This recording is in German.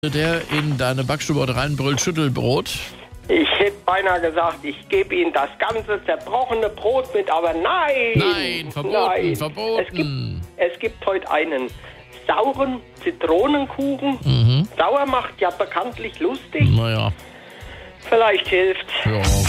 Der in deine Backstube reinbrüllt, Schüttelbrot. Ich hätte beinahe gesagt, ich gebe Ihnen das ganze zerbrochene Brot mit, aber nein! Nein, verboten, nein. verboten. Es gibt heute einen sauren Zitronenkuchen. Sauer macht ja bekanntlich lustig. Naja. Vielleicht hilft's. Ja.